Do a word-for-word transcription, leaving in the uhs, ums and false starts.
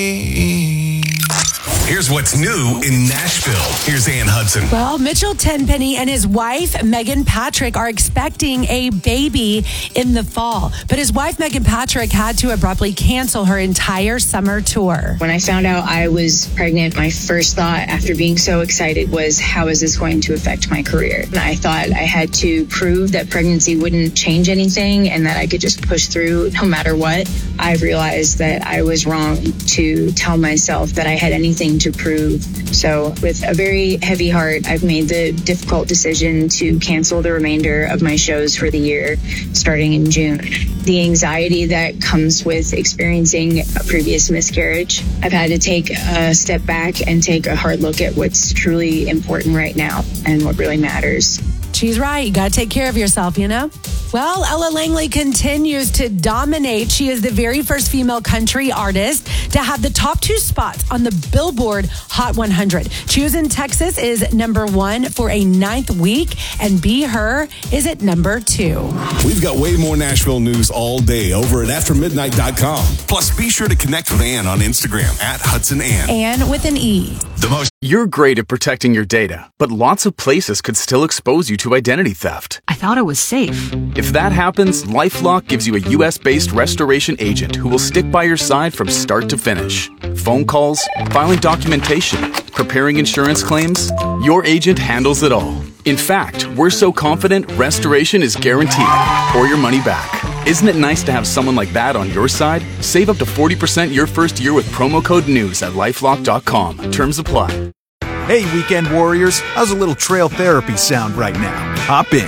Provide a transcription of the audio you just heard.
Here's what's new in Nashville. Here's Ann Hudson. Well, Mitchell Tenpenny and his wife, Megan Patrick, are expecting a baby in the fall. But his wife, Megan Patrick, had to abruptly cancel her entire summer tour. When I found out I was pregnant, my first thought after being so excited was, how is this going to affect my career? And I thought I had to prove that pregnancy wouldn't change anything and that I could just push through no matter what. I realized that I was wrong to tell myself that I had anything to prove. So with a very heavy heart, I've made the difficult decision to cancel the remainder of my shows for the year, starting in June. The anxiety that comes with experiencing a previous miscarriage, I've had to take a step back and take a hard look at what's truly important right now and what really matters. She's right. You got to take care of yourself, you know? Well, Ella Langley continues to dominate. She is the very first female country artist to have the top two spots on the Billboard Hot one hundred. Choose in Texas is number one for a ninth week, and Be Her is at number two. We've got way more Nashville news all day over at after midnight dot com. Plus, be sure to connect with Ann on Instagram at Hudson Ann. Ann with an E. The most. You're great at protecting your data, but lots of places could still expose you to identity theft. I thought it was safe. If that happens, LifeLock gives you a U S-based restoration agent who will stick by your side from start to finish. Phone calls, filing documentation, preparing insurance claims, your agent handles it all. In fact, we're so confident restoration is guaranteed or your money back. Isn't it nice to have someone like that on your side? Save up to forty percent your first year with promo code NEWS at lifelock dot com. Terms apply. Hey, weekend warriors, how's a little trail therapy sound right now? Hop in.